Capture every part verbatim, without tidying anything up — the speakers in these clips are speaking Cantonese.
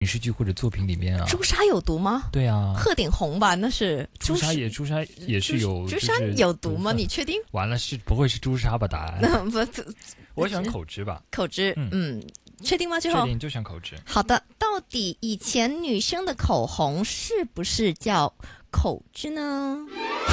影视剧或者作品里面啊。 朱砂有毒吗？ 对啊， 鹤顶红吧，那是朱砂也朱砂也是有朱砂有毒吗？你确定？ 完了，是不会是朱砂吧？答案不， 我想口脂吧。 口脂，嗯。嗯确定吗？最后确定就选口脂。 好的，到底以前女生的口红是不是叫口脂呢？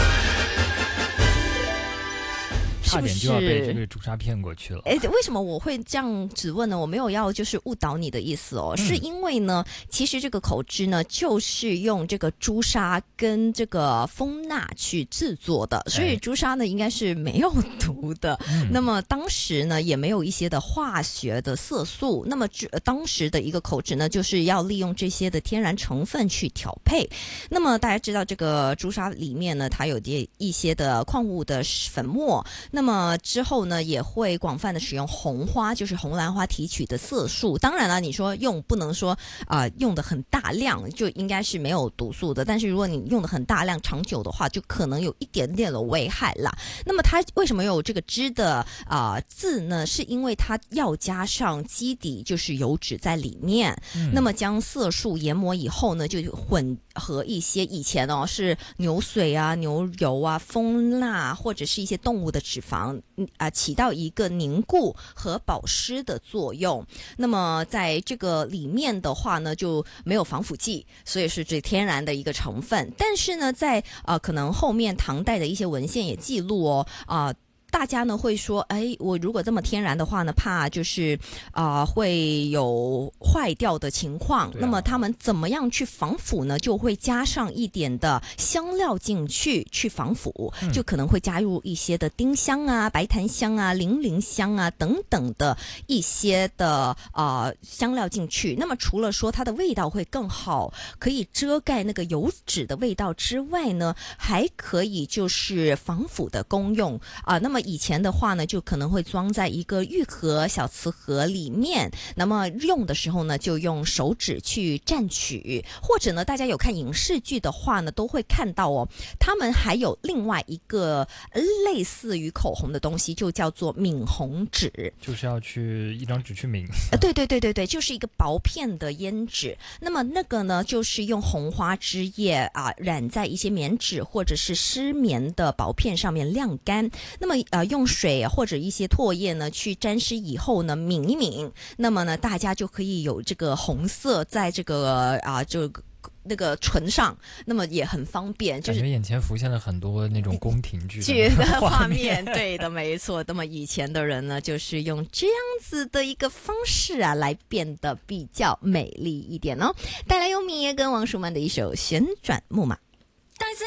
差点就要被这个朱砂骗过去了。 哎，为什么我会这样子问呢？我没有要就是误导你的意思哦，嗯、是因为呢，其实这个口脂呢，就是用这个朱砂跟这个蜂蜡去制作的，所以朱砂呢应该是没有毒的。哎、那么当时呢也没有一些的化学的色素，那么当时的一个口脂呢，就是要利用这些的天然成分去调配。那么大家知道这个朱砂里面呢，它有一些的矿物的粉末。那么之后呢，也会广泛的使用红花，就是红兰花提取的色素。当然了，你说用不能说啊、呃、用的很大量，就应该是没有毒素的。但是如果你用的很大量、长久的话，就可能有一点点的危害啦。那么它为什么有这个脂的啊、呃、字呢？是因为它要加上基底，就是油脂在里面。嗯、那么将色素研磨以后呢，就混合一些以前哦是牛水啊、牛油啊、蜂蜡或者是一些动物的脂肪。防啊，起到一个凝固和保湿的作用。那么在这个里面的话呢，就没有防腐剂，所以是最天然的一个成分。但是呢，在呃可能后面唐代的一些文献也记录哦啊。呃大家呢会说，哎，我如果这么天然的话呢，怕就是啊、呃、会有坏掉的情况。啊、那么他们怎么样去防腐呢？就会加上一点的香料进去去防腐，嗯、就可能会加入一些的丁香啊、白檀香啊、零陵香啊等等的一些的呃香料进去。那么除了说它的味道会更好，可以遮盖那个油脂的味道之外呢，还可以就是防腐的功用啊、呃。那么以前的话呢，就可能会装在一个玉盒、小瓷盒里面。那么用的时候呢，就用手指去蘸取，或者呢，大家有看影视剧的话呢，都会看到哦，他们还有另外一个类似于口红的东西，就叫做抿红纸， 就是要去一张纸去抿。 呃，对对对对对，就是一个薄片的胭脂。那么那个呢，就是用红花枝叶啊染在一些棉纸或者是湿棉的薄片上面晾干。那么呃，用水或者一些唾液呢去沾湿以后呢，抿一抿，那么呢，大家就可以有这个红色在这个啊就那个唇上，那么也很方便，就是感觉眼前浮现了很多那种宫廷剧的画面。对的，没错。那么以前的人呢，就是用这样子的一个方式啊，来变得比较美丽一点哦。带来由米耶跟王淑曼的一首《旋转木马》。